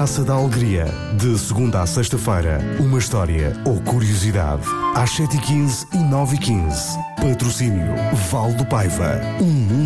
Praça da Alegria, de segunda à sexta-feira, uma história ou curiosidade. Às 7h15 e 9h15. Patrocínio Val do Paiva.